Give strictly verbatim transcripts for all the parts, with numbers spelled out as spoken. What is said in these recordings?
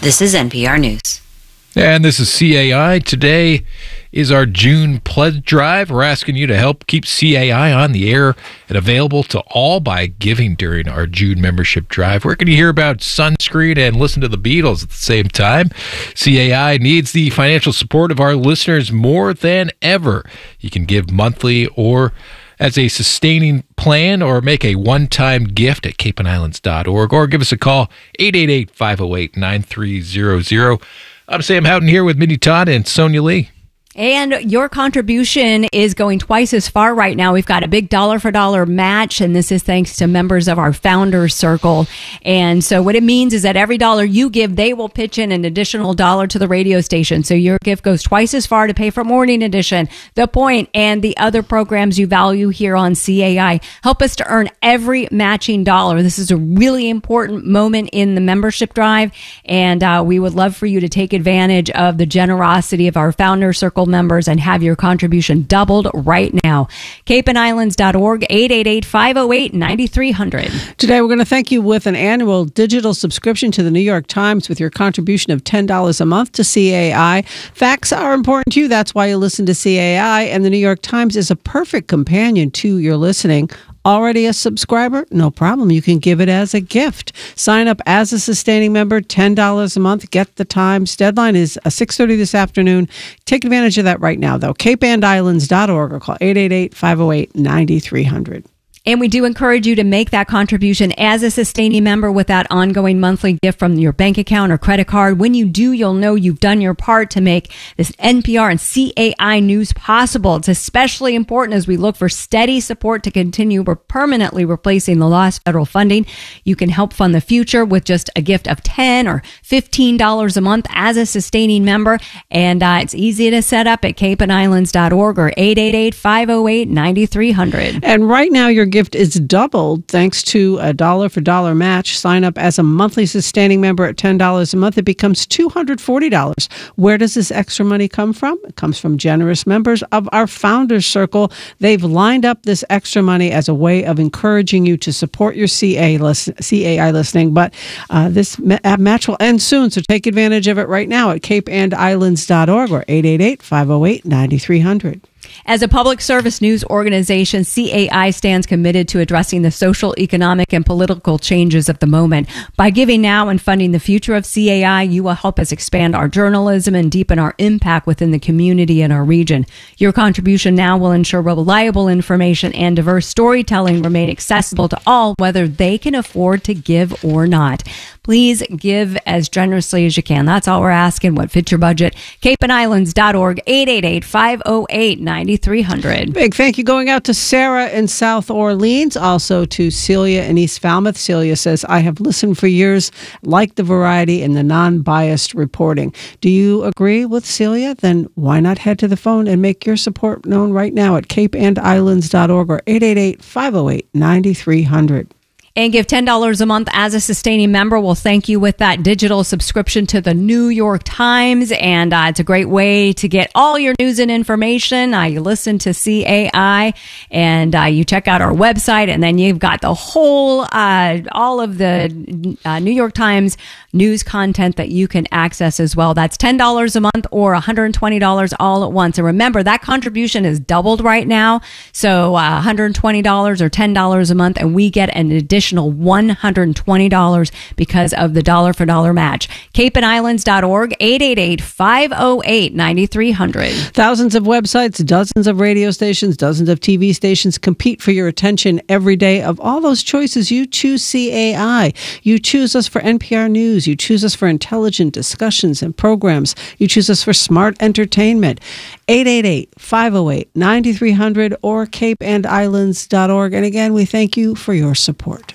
This is N P R News. And this is C A I. Today is our June pledge drive. We're asking you to help keep C A I on the air and available to all by giving during our June membership drive. We're going to hear about sunscreen and listen to the Beatles at the same time. C A I needs the financial support of our listeners more than ever. You can give monthly or as a sustaining plan or make a one-time gift at cape and islands dot org or give us a call, eight eight eight, five oh eight, nine three zero zero. I'm Sam Houghton here with Mindy Todd and Sonia Lee. And your contribution is going twice as far right now. We've got a big dollar for dollar match, and this is thanks to members of our Founders Circle. And so what it means is that every dollar you give, they will pitch in an additional dollar to the radio station. So your gift goes twice as far to pay for Morning Edition, The Point, and the other programs you value here on C A I. Help us to earn every matching dollar. This is a really important moment in the membership drive, and uh, we would love for you to take advantage of the generosity of our Founders Circle members and have your contribution doubled right now. cape and islands dot org, eight eight eight, five oh eight, nine three hundred. Today, we're going to thank you with an annual digital subscription to the New York Times with your contribution of ten dollars a month to C A I. Facts are important to you. That's why you listen to C A I, and the New York Times is a perfect companion to your listening. Already a subscriber? No problem. You can give it as a gift. Sign up as a sustaining member, ten dollars a month. Get the Times. Deadline is six thirty this afternoon. Take advantage of that right now, though. cape and islands dot org or call eight eight eight, five oh eight, nine three hundred. And we do encourage you to make that contribution as a sustaining member with that ongoing monthly gift from your bank account or credit card. When you do, you'll know you've done your part to make this N P R and C A I news possible. It's especially important as we look for steady support to continue permanently replacing the lost federal funding. You can help fund the future with just a gift of ten dollars or fifteen dollars a month as a sustaining member. And uh, it's easy to set up at cape and islands dot org or eight eight eight, five oh eight, nine three hundred. And right now, your gift is doubled thanks to a dollar for dollar match. Sign up as a monthly sustaining member at ten dollars a month. It becomes two hundred forty dollars. Where does this extra money come from? It comes from generous members of our Founders Circle. They've lined up this extra money as a way of encouraging you to support your C A I listening. But uh, this match will end soon, so take advantage of it right now at cape and islands dot org or eight eight eight, five oh eight, nine three hundred. As a public service news organization, C A I stands committed to addressing the social, economic, and political changes of the moment. By giving now and funding the future of C A I, you will help us expand our journalism and deepen our impact within the community and our region. Your contribution now will ensure reliable information and diverse storytelling remain accessible to all, whether they can afford to give or not. Please give as generously as you can. That's all we're asking. What fits your budget? cape and islands dot org, eight eight eight, five oh eight, nine three hundred. Big thank you going out to Sarah in South Orleans, also to Celia in East Falmouth. Celia says, I have listened for years, like the variety and the non-biased reporting. Do you agree with Celia? Then why not head to the phone and make your support known right now at cape and islands dot org or eight eight eight, five oh eight, nine three hundred. And give ten dollars a month as a sustaining member. We'll thank you with that digital subscription to the New York Times. And uh, it's a great way to get all your news and information. Uh, you listen to C A I and uh, you check out our website. And then you've got the whole, uh, all of the uh, New York Times news content that you can access as well. That's ten dollars a month or one hundred twenty dollars all at once. And remember, that contribution is doubled right now. So uh, one hundred twenty dollars or ten dollars a month. And we get an additional one hundred twenty dollars because of the dollar for dollar match. cape and islands dot org, eight eight eight, five oh eight, nine three hundred. Thousands of websites, dozens of radio stations, dozens of T V stations compete for your attention every day. Of all those choices, you choose C A I. You choose us for N P R News. You choose us for intelligent discussions and programs. You choose us for smart entertainment. eight eight eight, five oh eight, nine three hundred or cape and islands dot org. And again, we thank you for your support.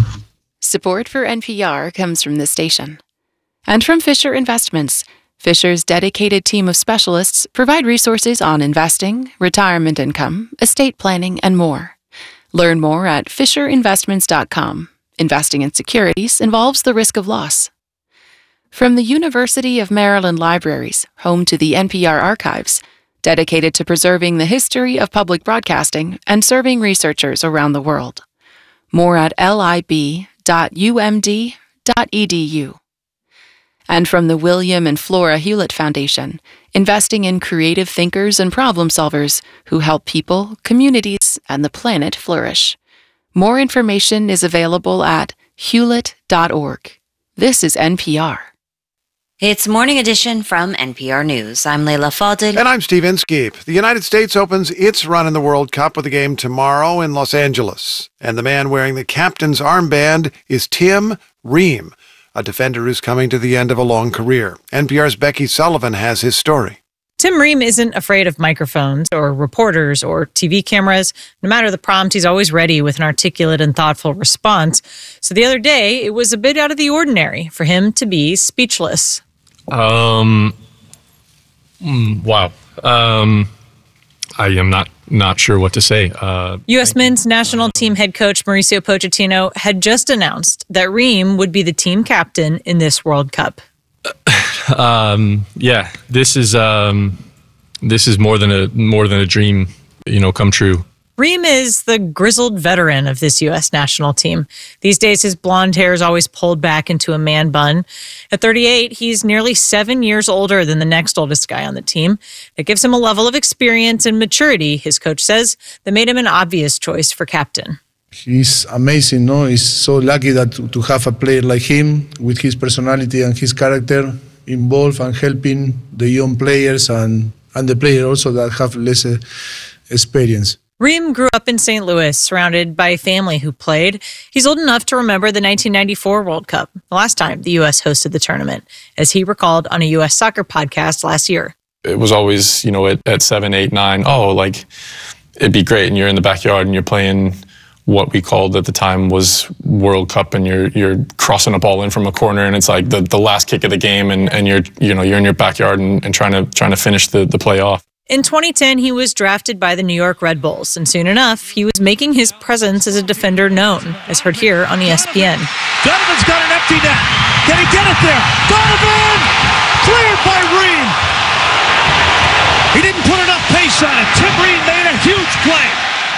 Support for N P R comes from this station and from Fisher Investments. Fisher's dedicated team of specialists provide resources on investing, retirement income, estate planning, and more. Learn more at fisher investments dot com. Investing in securities involves the risk of loss. From the University of Maryland Libraries, home to the N P R Archives, dedicated to preserving the history of public broadcasting and serving researchers around the world. More at lib dot u m d dot e d u. And from the William and Flora Hewlett Foundation, investing in creative thinkers and problem solvers who help people, communities, and the planet flourish. More information is available at hewlett dot org. This is N P R. It's Morning Edition from N P R News. I'm Leila Fadel. And I'm Steve Inskeep. The United States opens its run in the World Cup with a game tomorrow in Los Angeles. And the man wearing the captain's armband is Tim Ream, a defender who's coming to the end of a long career. N P R's Becky Sullivan has his story. Tim Ream isn't afraid of microphones or reporters or T V cameras. No matter the prompt, he's always ready with an articulate and thoughtful response. So the other day, it was a bit out of the ordinary for him to be speechless. Um, mm, wow. Um, I am not, not sure what to say. Uh, U S men's national team head coach Mauricio Pochettino had just announced that Ream would be the team captain in this World Cup. um, yeah, this is um, this is more than a more than a dream, you know, come true. Ream is the grizzled veteran of this U S national team. These days, his blonde hair is always pulled back into a man bun. At thirty-eight, he's nearly seven years older than the next oldest guy on the team. That gives him a level of experience and maturity, his coach says, that made him an obvious choice for captain. He's amazing, no? He's so lucky that to, to have a player like him with his personality and his character involved and helping the young players and, and the players also that have less uh, experience. Ream grew up in Saint Louis, surrounded by a family who played. He's old enough to remember the nineteen ninety-four World Cup, the last time the U S hosted the tournament, as he recalled on a U S soccer podcast last year. It was always, you know, at, at seven, eight, nine, oh, like, it'd be great. And you're in the backyard and you're playing what we called at the time was World Cup, and you're you're crossing a ball in from a corner, and it's like the, the last kick of the game, and, and you're you know you're in your backyard and, and trying to trying to finish the, the play off. In twenty ten, he was drafted by the New York Red Bulls, and soon enough, he was making his presence as a defender known, as heard here on E S P N. Donovan's got an empty net. Can he get it there? Donovan! Cleared by Ream. He didn't put enough pace on it. Tim Ream made a huge play.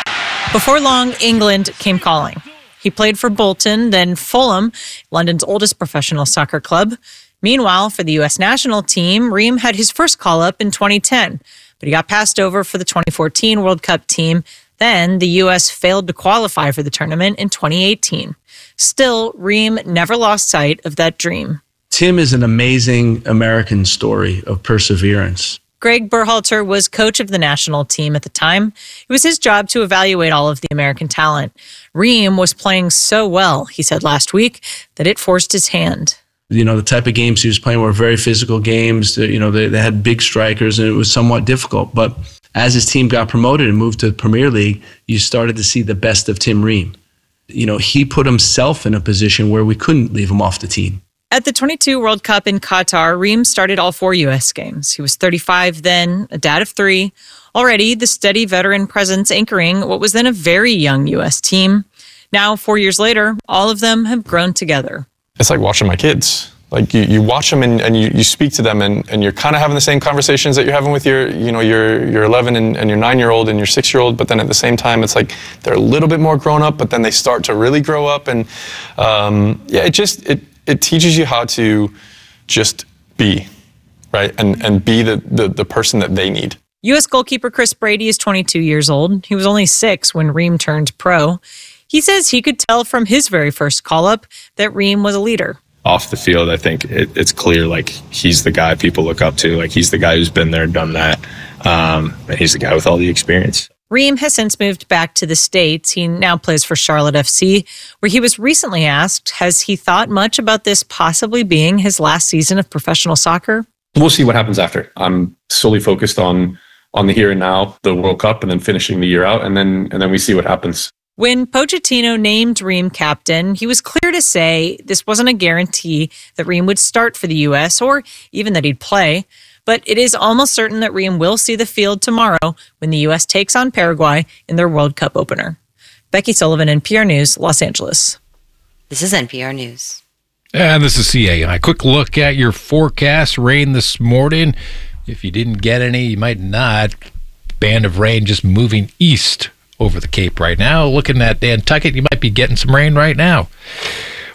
Before long, England came calling. He played for Bolton, then Fulham, London's oldest professional soccer club. Meanwhile, for the U S national team, Ream had his first call-up in twenty ten. But he got passed over for the twenty fourteen World Cup team. Then the U S failed to qualify for the tournament in twenty eighteen. Still, Ream never lost sight of that dream. Tim is an amazing American story of perseverance. Greg Berhalter was coach of the national team at the time. It was his job to evaluate all of the American talent. Ream was playing so well, he said last week, that it forced his hand. You know, the type of games he was playing were very physical games. You know, they, they had big strikers, and it was somewhat difficult. But as his team got promoted and moved to the Premier League, you started to see the best of Tim Ream. You know, he put himself in a position where we couldn't leave him off the team. At the twenty-two World Cup in Qatar, Ream started all four U S games. He was thirty-five then, a dad of three. Already, the steady veteran presence anchoring what was then a very young U S team. Now, four years later, all of them have grown together. It's like watching my kids. Like you, you watch them and, and you, you speak to them, and, and you're kind of having the same conversations that you're having with your, you know, your your eleven and, and your nine-year-old and your six-year-old. But then at the same time, it's like they're a little bit more grown up, but then they start to really grow up. And um, yeah, it just it it teaches you how to just be, right, and and be the the, the person that they need. U S goalkeeper Chris Brady is twenty-two years old. He was only six when Ream turned pro. He says he could tell from his very first call-up that Ream was a leader. Off the field, I think it, it's clear, like, he's the guy people look up to. Like, he's the guy who's been there, done that. Um, and he's the guy with all the experience. Ream has since moved back to the States. He now plays for Charlotte F C, where he was recently asked, has he thought much about this possibly being his last season of professional soccer? We'll see what happens after. I'm solely focused on on the here and now, the World Cup, and then finishing the year out, and then and then we see what happens. When Pochettino named Ream captain, he was clear to say this wasn't a guarantee that Ream would start for the U S or even that he'd play. But it is almost certain that Ream will see the field tomorrow when the U S takes on Paraguay in their World Cup opener. Becky Sullivan, N P R News, Los Angeles. This is N P R News. And this is C A I. Quick look at your forecast. Rain this morning. If you didn't get any, you might not. Band of rain just moving east over the Cape right now. Looking at Nantucket, you might be getting some rain right now.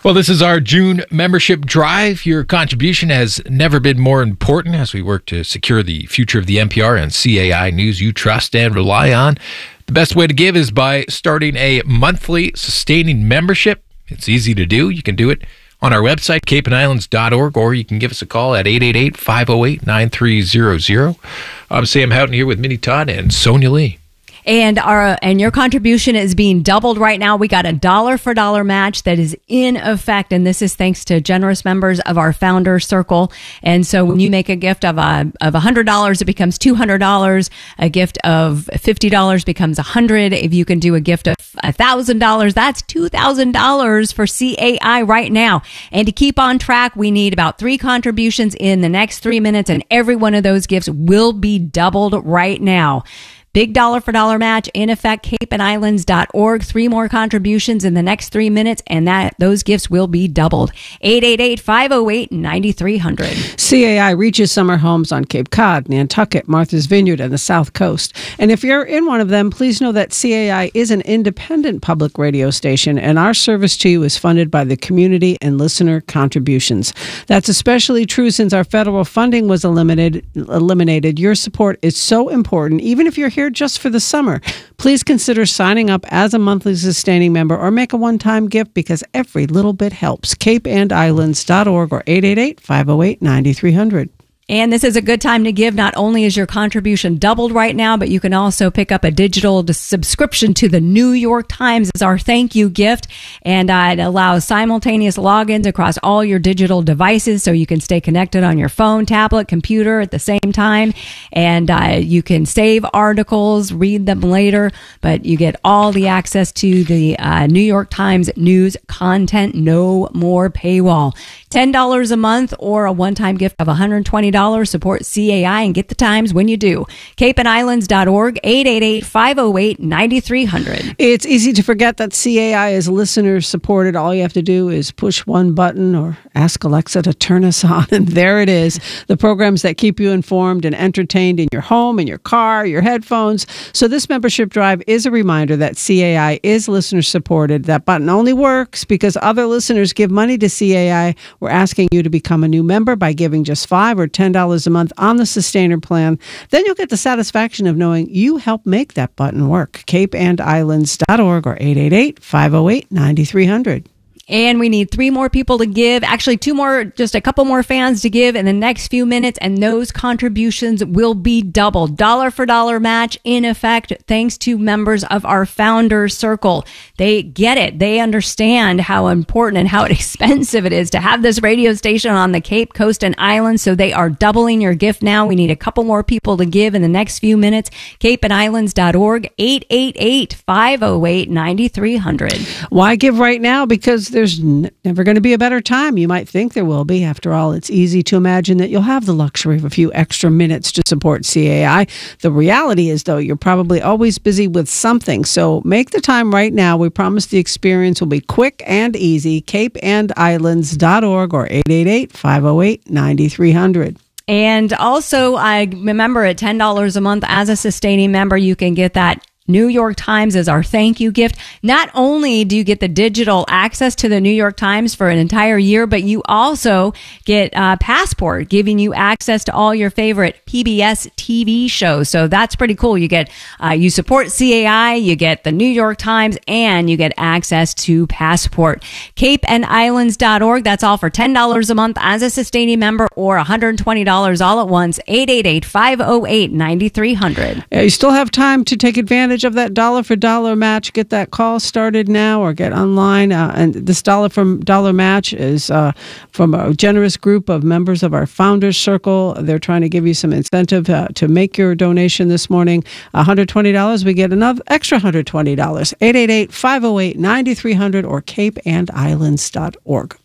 Well, this is our June membership drive. Your contribution has never been more important as we work to secure the future of the N P R and C A I news you trust and rely on. The best way to give is by starting a monthly sustaining membership. It's easy to do. You can do it on our website, cape and islands dot org, or you can give us a call at eight eight eight, five oh eight, nine three zero zero. I'm Sam Houghton here with Minnie Todd and Sonia Lee. And our and your contribution is being doubled right now. We got a dollar for dollar match that is in effect, and this is thanks to generous members of our Founder Circle. And so, when you make a gift of a of a hundred dollars, it becomes two hundred dollars. A gift of fifty dollars becomes a hundred. If you can do a gift of a thousand dollars, that's two thousand dollars for C A I right now. And to keep on track, we need about three contributions in the next three minutes, and every one of those gifts will be doubled right now. Big dollar for dollar match in effect, cape and islands dot org. Three more contributions in the next three minutes, and that those gifts will be doubled. eight eight eight, five oh eight, nine three hundred. C A I reaches summer homes on Cape Cod, Nantucket, Martha's Vineyard, and the South Coast. And if you're in one of them, please know that C A I is an independent public radio station, and our service to you is funded by the community and listener contributions. That's especially true since our federal funding was eliminated. Eliminated. Your support is so important, even if you're here just for the summer. Please consider signing up as a monthly sustaining member or make a one-time gift because every little bit helps. cape and islands dot org or eight eight eight, five oh eight, nine three hundred. And this is a good time to give. Not only is your contribution doubled right now, but you can also pick up a digital subscription to the New York Times as our thank you gift. And uh, it allows simultaneous logins across all your digital devices so you can stay connected on your phone, tablet, computer at the same time. And uh, you can save articles, read them later, but you get all the access to the uh, New York Times news content. No more paywall. ten dollars a month or a one-time gift of one hundred twenty dollars. Support C A I and get the Times when you do. cape and islands dot org, eight eight eight, five oh eight, nine three hundred. It's easy to forget that C A I is listener supported. All you have to do is push one button or ask Alexa to turn us on, and there it is. The programs that keep you informed and entertained in your home, in your car, your headphones. So this membership drive is a reminder that C A I is listener supported. That button only works because other listeners give money to C A I. We're asking you to become a new member by giving just five or ten dollars a month on the Sustainer plan. Then you'll get the satisfaction of knowing you helped make that button work. cape and islands dot org or eight eight eight, five oh eight, nine three hundred. And we need three more people to give. Actually, two more, just a couple more fans to give in the next few minutes. And those contributions will be doubled. Dollar for dollar match in effect, thanks to members of our Founder Circle. They get it. They understand how important and how expensive it is to have this radio station on the Cape Coast and Islands. So they are doubling your gift now. We need a couple more people to give in the next few minutes. cape and islands dot org, eight eight eight, five oh eight, nine three hundred. Why give right now? Because there's n- never going to be a better time. You might think there will be. After all, it's easy to imagine that you'll have the luxury of a few extra minutes to support C A I. The reality is, though, you're probably always busy with something. So make the time right now. We promise the experience will be quick and easy. cape and islands dot org or eight eight eight, five oh eight, nine three hundred. And also, I remember at ten dollars a month as a sustaining member, you can get that New York Times as our thank you gift. Not only do you get the digital access to the New York Times for an entire year, but you also get a Passport, giving you access to all your favorite P B S T V shows. So that's pretty cool. You get, uh, you support C A I, you get the New York Times, and you get access to Passport. cape and islands dot org. That's all for ten dollars a month as a sustaining member, or one hundred twenty dollars all at once. eight eight eight, five oh eight, nine three hundred. Yeah, you still have time to take advantage of that dollar for dollar match. Get that call started now or get online. Uh, and this dollar from dollar match is uh, from a generous group of members of our Founders Circle. They're trying to give you some incentive uh, to make your donation this morning. one hundred twenty dollars, we get another extra one hundred twenty dollars. eight eight eight, five oh eight, nine three hundred or cape and islands dot org.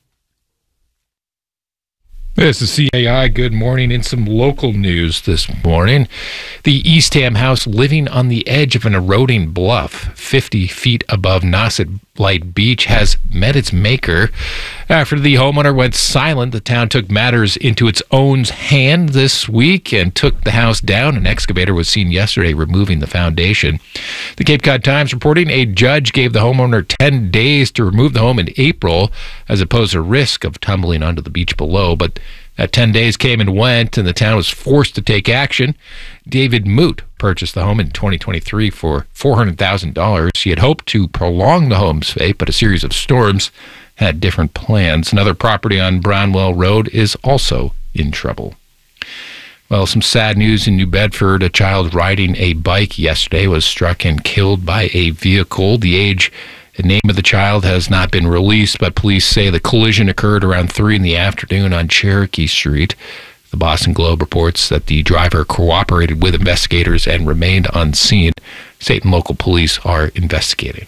This is C A I. Good morning. In some local news this morning, the Eastham house living on the edge of an eroding bluff fifty feet above Nauset Light Beach has met its maker. After the homeowner went silent, the town took matters into its own hand this week and took the house down. An excavator was seen yesterday removing the foundation. The Cape Cod Times reporting a judge gave the homeowner ten days to remove the home in April as opposed to risk of tumbling onto the beach below, but that ten days came and went, and the town was forced to take action. David Moot purchased the home in twenty twenty-three for four hundred thousand dollars. He had hoped to prolong the home's fate, but a series of storms had different plans. Another property on Brownwell Road is also in trouble. Well, some sad news in New Bedford. A child riding a bike yesterday was struck and killed by a vehicle. The age The name of the child has not been released, but police say the collision occurred around three in the afternoon on Cherokee Street. The Boston Globe reports that the driver cooperated with investigators and remained unseen. State and local police are investigating.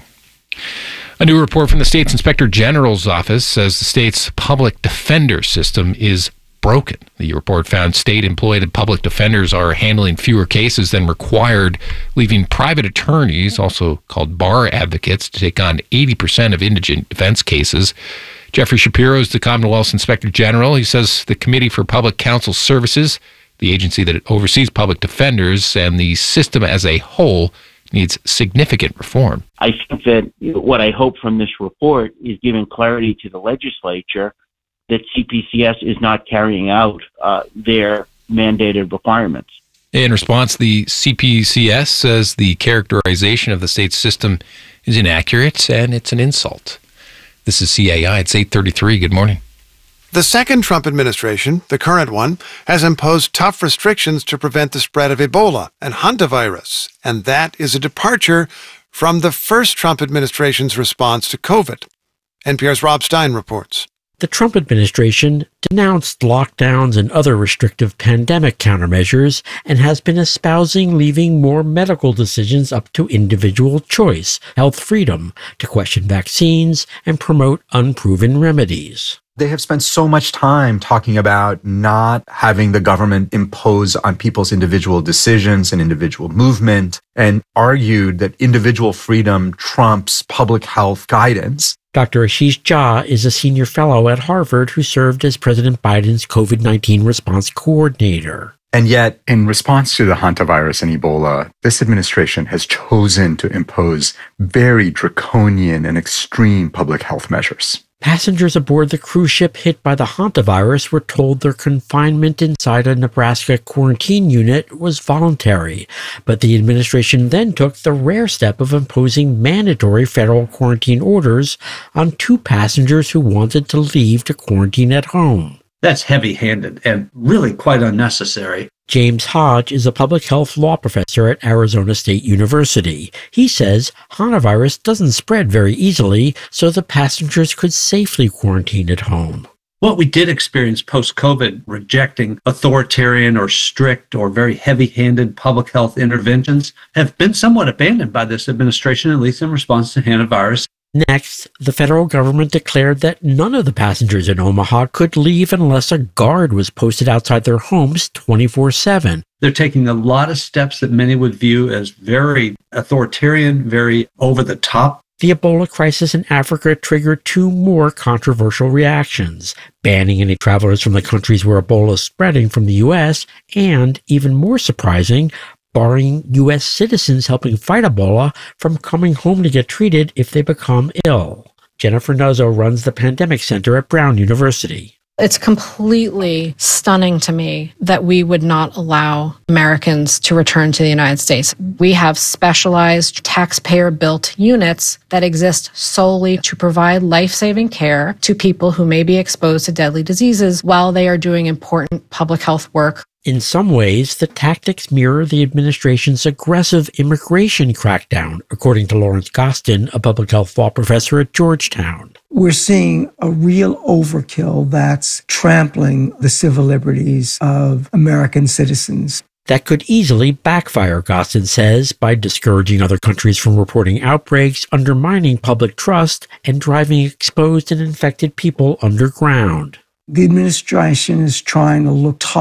A new report from the state's Inspector General's office says the state's public defender system is broken. The report found state-employed public defenders are handling fewer cases than required, leaving private attorneys, also called bar advocates, to take on eighty percent of indigent defense cases. Jeffrey Shapiro is the Commonwealth's Inspector General. He says the Committee for Public Counsel Services, the agency that oversees public defenders, and the system as a whole needs significant reform. I think that what I hope from this report is giving clarity to the legislature that C P C S is not carrying out uh, their mandated requirements. In response, the C P C S says the characterization of the state's system is inaccurate and it's an insult. This is C A I. It's eight thirty-three. Good morning. The second Trump administration, the current one, has imposed tough restrictions to prevent the spread of Ebola and hantavirus, and that is a departure from the first Trump administration's response to COVID. N P R's Rob Stein reports. The Trump administration denounced lockdowns and other restrictive pandemic countermeasures and has been espousing leaving more medical decisions up to individual choice, health freedom, to question vaccines and promote unproven remedies. They have spent so much time talking about not having the government impose on people's individual decisions and individual movement, and argued that individual freedom trumps public health guidance. Doctor Ashish Jha is a senior fellow at Harvard who served as President Biden's COVID nineteen response coordinator. And yet, in response to the hantavirus and Ebola, this administration has chosen to impose very draconian and extreme public health measures. Passengers aboard the cruise ship hit by the hantavirus were told their confinement inside a Nebraska quarantine unit was voluntary, but the administration then took the rare step of imposing mandatory federal quarantine orders on two passengers who wanted to leave to quarantine at home. That's heavy-handed and really quite unnecessary. James Hodge is a public health law professor at Arizona State University. He says hantavirus doesn't spread very easily, so the passengers could safely quarantine at home. What we did experience post-COVID, rejecting authoritarian or strict or very heavy-handed public health interventions, have been somewhat abandoned by this administration, at least in response to hantavirus. Next, the federal government declared that none of the passengers in Omaha could leave unless a guard was posted outside their homes twenty-four seven. They're taking a lot of steps that many would view as very authoritarian, very over the top. The Ebola crisis in Africa triggered two more controversial reactions: banning any travelers from the countries where Ebola is spreading from the U S, and, even more surprising, barring U S citizens helping fight Ebola from coming home to get treated if they become ill. Jennifer Nuzzo runs the Pandemic Center at Brown University. It's completely stunning to me that we would not allow Americans to return to the United States. We have specialized taxpayer-built units that exist solely to provide life-saving care to people who may be exposed to deadly diseases while they are doing important public health work. In some ways, the tactics mirror the administration's aggressive immigration crackdown, according to Lawrence Gostin, a public health law professor at Georgetown. We're seeing a real overkill that's trampling the civil liberties of American citizens. That could easily backfire, Gostin says, by discouraging other countries from reporting outbreaks, undermining public trust, and driving exposed and infected people underground. The administration is trying to look tough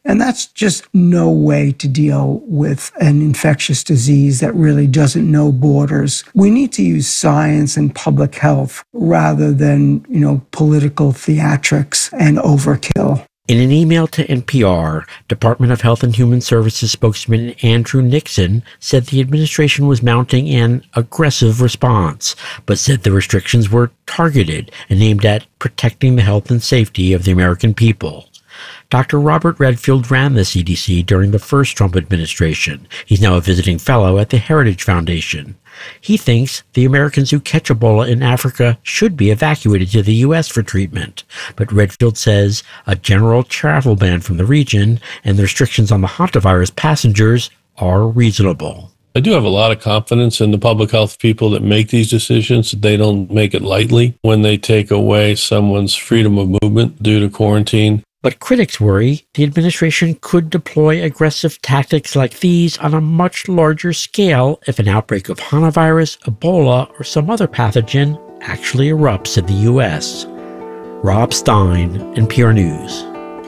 And that's just no way to deal with an infectious disease that really doesn't know borders. We need to use science and public health rather than, you know, political theatrics and overkill. In an email to N P R, Department of Health and Human Services spokesman Andrew Nixon said the administration was mounting an aggressive response, but said the restrictions were targeted and aimed at protecting the health and safety of the American people. Doctor Robert Redfield ran the C D C during the first Trump administration. He's now a visiting fellow at the Heritage Foundation. He thinks the Americans who catch Ebola in Africa should be evacuated to the U S for treatment. But Redfield says a general travel ban from the region and the restrictions on the hantavirus passengers are reasonable. I do have a lot of confidence in the public health people that make these decisions. They don't make it lightly when they take away someone's freedom of movement due to quarantine. But critics worry the administration could deploy aggressive tactics like these on a much larger scale if an outbreak of hantavirus, Ebola, or some other pathogen actually erupts in the U S. Rob Stein, N P R News.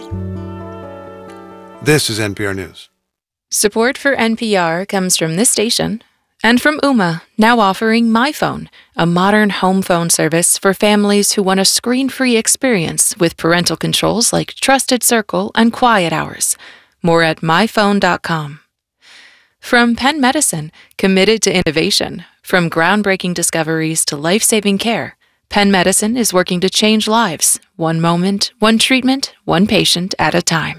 This is N P R News. Support for N P R comes from this station and from Ooma, now offering MyPhone, a modern home phone service for families who want a screen-free experience with parental controls like Trusted Circle and Quiet Hours. More at my phone dot com. From Penn Medicine, committed to innovation. From groundbreaking discoveries to life-saving care, Penn Medicine is working to change lives, one moment, one treatment, one patient at a time.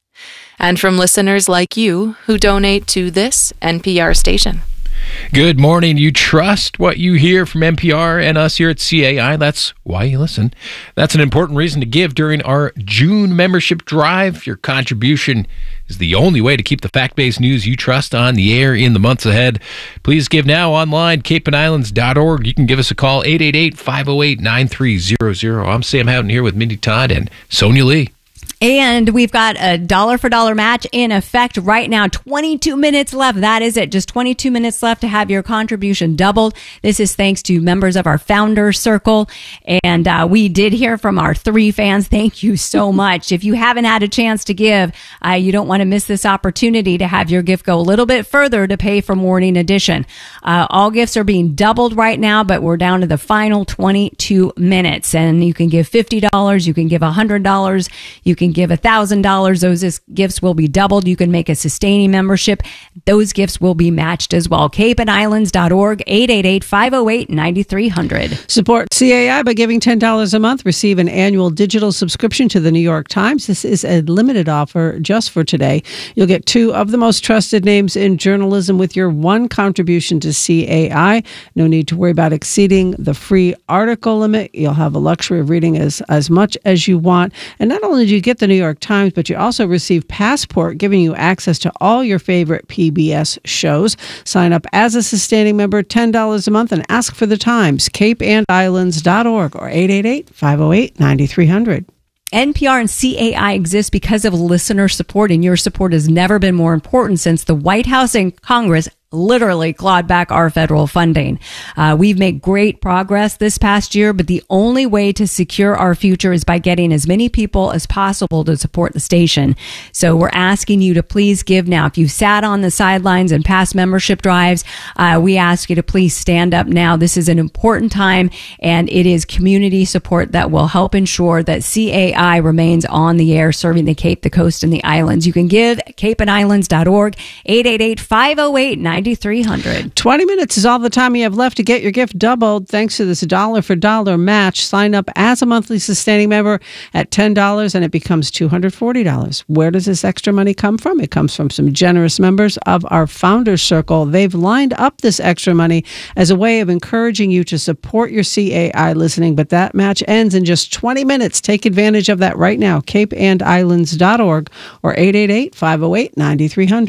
And from listeners like you who donate to this N P R station. Good morning. You trust what you hear from N P R and us here at C A I. That's why you listen. That's an important reason to give during our June membership drive. Your contribution is the only way to keep the fact-based news you trust on the air in the months ahead. Please give now online, cape and islands dot org. You can give us a call, eight eight eight, five oh eight, nine three zero zero. I'm Sam Houghton here with Mindy Todd and Sonia Lee. And we've got a dollar for dollar match in effect right now. twenty-two minutes left. That is it. Just twenty-two minutes left to have your contribution doubled. This is thanks to members of our Founder Circle. And uh, we did hear from our three fans. Thank you so much. If you haven't had a chance to give, uh, you don't want to miss this opportunity to have your gift go a little bit further to pay for Morning Edition. Uh, all gifts are being doubled right now, but we're down to the final twenty-two minutes. And you can give fifty dollars. You can give one hundred dollars. You can give one thousand dollars. Those is, gifts will be doubled. You can make a sustaining membership. Those gifts will be matched as well. cape and islands dot org, eight eight eight, five oh eight, nine three hundred. Support C A I by giving ten dollars a month. Receive an annual digital subscription to the New York Times. This is a limited offer just for today. You'll get two of the most trusted names in journalism with your one contribution to C A I. No need to worry about exceeding the free article limit. You'll have a luxury of reading as, as much as you want. And not only do you get the New York Times, but you also receive Passport, giving you access to all your favorite P B S shows. Sign up as a sustaining member, ten dollars a month, and ask for the Times. cape and islands dot org or eight eight eight, five oh eight, nine three hundred. N P R and C A I exist because of listener support, and your support has never been more important since the White House and Congress literally clawed back our federal funding. Uh, we've made great progress this past year, but the only way to secure our future is by getting as many people as possible to support the station. So we're asking you to please give now. If you've sat on the sidelines and past membership drives, uh, we ask you to please stand up now. This is an important time, and it is community support that will help ensure that C A I remains on the air, serving the Cape, the coast, and the islands. You can give at cape and islands dot org, eight eight eight, five oh eight, nine three hundred. twenty minutes is all the time you have left to get your gift doubled thanks to this dollar for dollar match. Sign up as a monthly sustaining member at ten dollars and it becomes two hundred forty dollars. Where does this extra money come from? It comes from some generous members of our Founders Circle. They've lined up this extra money as a way of encouraging you to support your C A I listening, but that match ends in just twenty minutes. Take advantage of that right now. cape and islands dot org or eight eight eight, five oh eight, nine three hundred.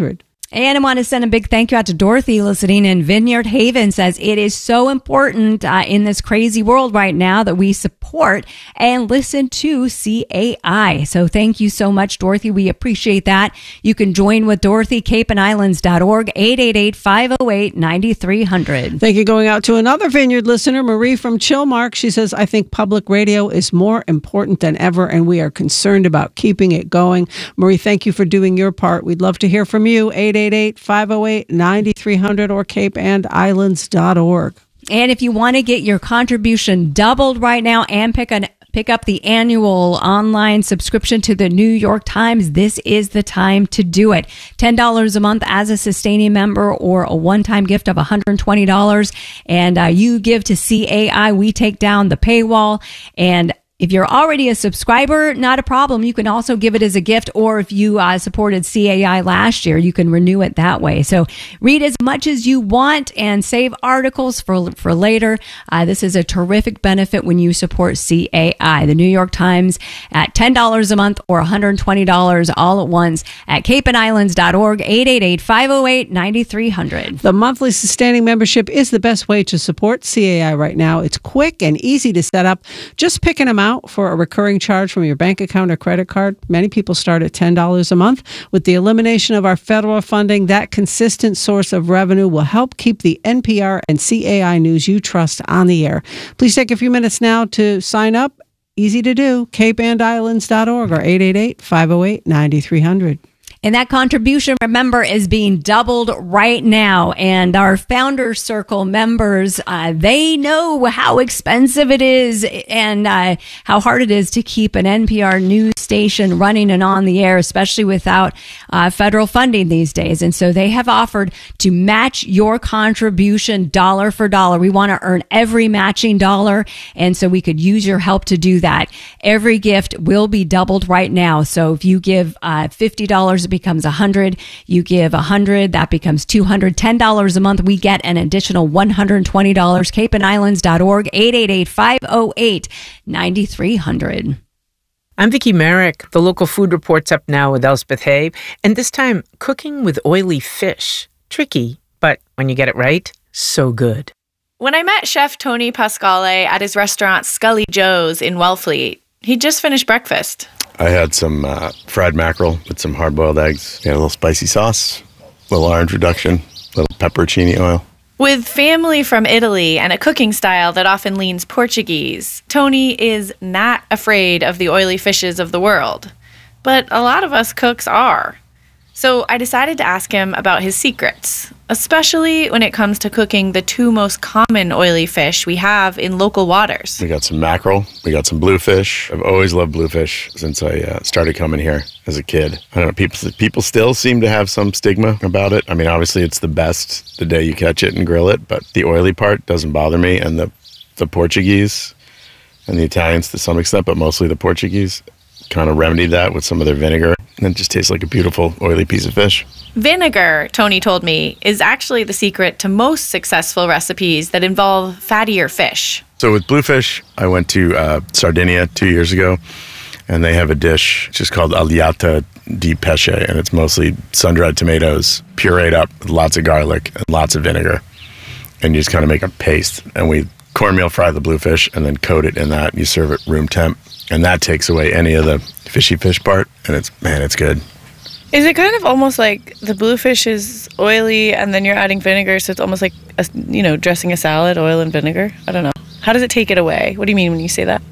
And I want to send a big thank you out to Dorothy listening in Vineyard Haven. Says it is so important uh, in this crazy world right now that we support and listen to C A I. So thank you so much, Dorothy. We appreciate that. You can join with Dorothy, cape and islands dot org, eight eight eight, five oh eight, nine three hundred. Thank you. Going out to another Vineyard listener, Marie from Chilmark. She says, I think public radio is more important than ever, and we are concerned about keeping it going. Marie, thank you for doing your part. We'd love to hear from you. eight eight eight, five oh eight, nine three hundred or cape and islands dot org. And if you want to get your contribution doubled right now and pick an pick up the annual online subscription to the New York Times, this is the time to do it. ten dollars a month as a sustaining member or a one-time gift of one hundred twenty dollars. And uh, you give to C A I, we take down the paywall. And if you're already a subscriber, not a problem. You can also give it as a gift, or if you uh, supported C A I last year, you can renew it that way. So read as much as you want and save articles for for later. Uh, this is a terrific benefit when you support C A I. The New York Times at ten dollars a month or one hundred twenty dollars all at once at cape and islands dot org, eight eight eight, five oh eight, nine three hundred. The monthly sustaining membership is the best way to support C A I right now. It's quick and easy to set up. Just pick an amount for a recurring charge from your bank account or credit card. Many people start at ten dollars a month. With the elimination of our federal funding, that consistent source of revenue will help keep the N P R and C A I news you trust on the air. Please take a few minutes now to sign up. Easy to do. cape and islands dot org or eight eight eight, five oh eight, nine three hundred. And that contribution, remember, is being doubled right now. And our Founders Circle members, uh, they know how expensive it is and uh, how hard it is to keep an N P R news station running and on the air, especially without uh, federal funding these days. And so they have offered to match your contribution dollar for dollar. We want to earn every matching dollar. And so we could use your help to do that. Every gift will be doubled right now. So if you give uh, fifty dollars, it becomes one hundred dollars. You give one hundred dollars, that becomes two hundred dollars. ten dollars a month, we get an additional one hundred twenty dollars. cape and islands dot org, eight eight eight, five oh eight, nine three hundred. I'm Vicki Merrick. The local food report's up now with Elspeth Hay, and this time cooking with oily fish. Tricky, but when you get it right, so good. When I met Chef Tony Pasquale at his restaurant Scully Joe's in Wellfleet, he'd just finished breakfast. I had some uh, fried mackerel with some hard-boiled eggs. Got a little spicy sauce, a little orange reduction, a little pepperoncini oil. With family from Italy and a cooking style that often leans Portuguese, Tony is not afraid of the oily fishes of the world. But a lot of us cooks are. So I decided to ask him about his secrets, especially when it comes to cooking the two most common oily fish we have in local waters. We got some mackerel. We got some bluefish. I've always loved bluefish since I uh, started coming here as a kid. I don't know, people, people still seem to have some stigma about it. I mean, obviously it's the best the day you catch it and grill it, but the oily part doesn't bother me. And the, the Portuguese and the Italians to some extent, but mostly the Portuguese, kind of remedied that with some of their vinegar. And it just tastes like a beautiful, oily piece of fish. Vinegar, Tony told me, is actually the secret to most successful recipes that involve fattier fish. So with bluefish, I went to uh, Sardinia two years ago, and they have a dish just called Agliata di pesce, and it's mostly sun-dried tomatoes, pureed up with lots of garlic and lots of vinegar. And you just kind of make a paste. And we cornmeal fry the bluefish and then coat it in that, and you serve it room temp. And that takes away any of the fishy fish part, and it's, man, it's good. Is it kind of almost like the bluefish is oily and then you're adding vinegar, so it's almost like, a, you know, dressing a salad, oil and vinegar? I don't know. How does it take it away? What do you mean when you say that?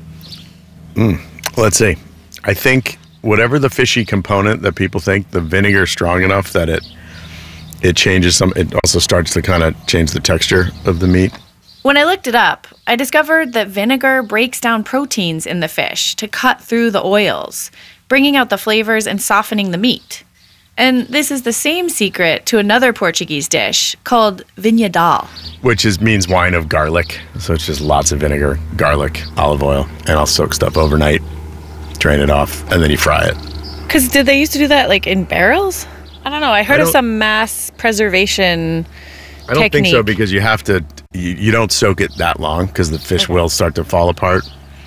Mm. Let's see. I think whatever the fishy component that people think, the vinegar is strong enough that it it changes some, it also starts to kind of change the texture of the meat. When I looked it up, I discovered that vinegar breaks down proteins in the fish to cut through the oils, bringing out the flavors and softening the meat. And this is the same secret to another Portuguese dish called vinhadal. Which is means wine of garlic. So it's just lots of vinegar, garlic, olive oil, and I'll soak stuff overnight, drain it off, and then you fry it. Because did they used to do that like in barrels? I don't know. I heard I of some mass preservation I don't technique. think so, because you have to, you, you don't soak it that long because the fish okay. will start to fall apart.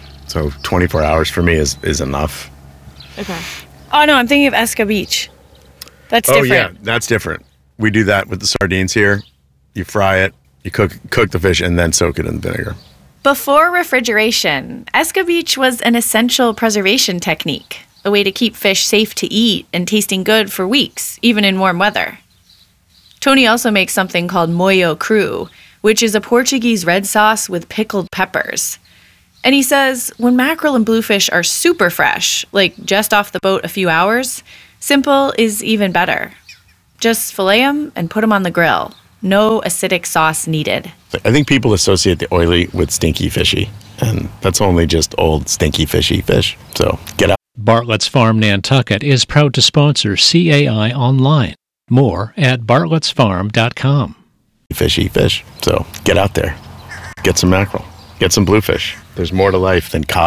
So twenty-four hours for me is, is enough. Okay. Oh, no, I'm thinking of escabeche. That's oh, different. Oh, yeah, that's different. We do that with the sardines here. You fry it, you cook cook the fish, and then soak it in vinegar. Before refrigeration, escabeche was an essential preservation technique, a way to keep fish safe to eat and tasting good for weeks, even in warm weather. Tony also makes something called molho cru, which is a Portuguese red sauce with pickled peppers. And he says when mackerel and bluefish are super fresh, like just off the boat a few hours, simple is even better. Just fillet them and put them on the grill. No acidic sauce needed. I think people associate the oily with stinky fishy, and that's only just old stinky fishy fish. So get out. Bartlett's Farm Nantucket is proud to sponsor C A I Online. More at bartletts farm dot com. Fishy fish. So get out there. Get some mackerel. Get some bluefish. There's more to life than cod.